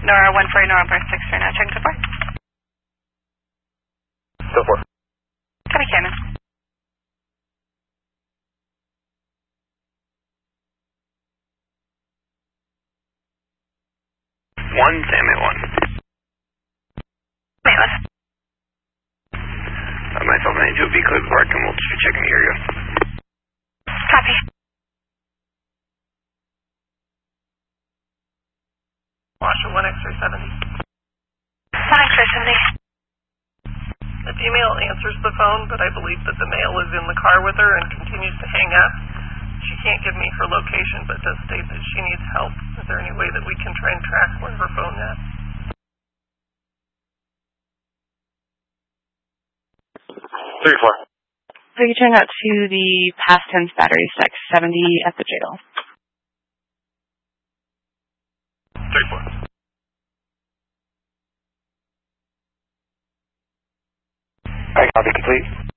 Nora 14 Nora Bar 6 right now. Check to 4. So 4. Copy Cannon. 1, Sam 1. Mayless. Myself and Angel be clear to park and we'll be checking the area. Copy. Washer 1X370. 1X370. The female answers the phone, but I believe that the male is in the car with her and continues to hang up. She can't give me her location, but does state that she needs help. Is there any way that we can try and track where her phone is? Reaching out to the past tense battery 670 at the jail. 34. Alright, copy complete.